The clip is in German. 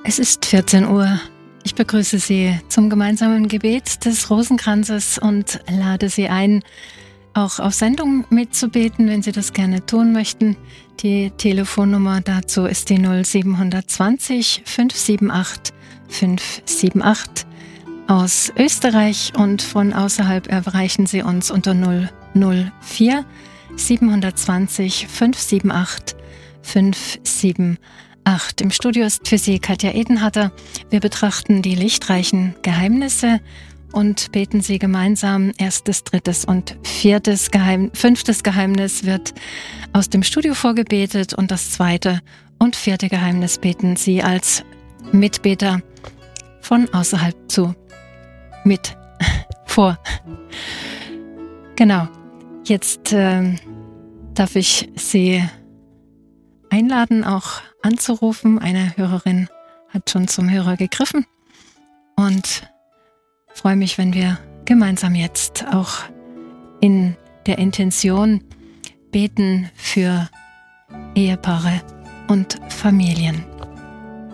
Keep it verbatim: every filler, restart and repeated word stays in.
Es ist vierzehn Uhr. Ich begrüße Sie zum gemeinsamen Gebet des Rosenkranzes und lade Sie ein, auch auf Sendung mitzubeten, wenn Sie das gerne tun möchten. Die Telefonnummer dazu ist die null sieben zwei null fünf sieben acht fünf sieben acht. Aus Österreich und von außerhalb erreichen Sie uns unter null null vier sieben zwei null fünf sieben acht fünf sieben acht. Im Studio ist für Sie Katja Edenhatter. Wir betrachten die lichtreichen Geheimnisse und beten sie gemeinsam. Erstes, drittes und viertes Geheim- fünftes Geheimnis wird aus dem Studio vorgebetet und das zweite und vierte Geheimnis beten Sie als Mitbeter von außerhalb zu mit vor. Genau. Jetzt äh, darf ich Sie einladen, auch anzurufen. Eine Hörerin hat schon zum Hörer gegriffen und freue mich, wenn wir gemeinsam jetzt auch in der Intention beten für Ehepaare und Familien.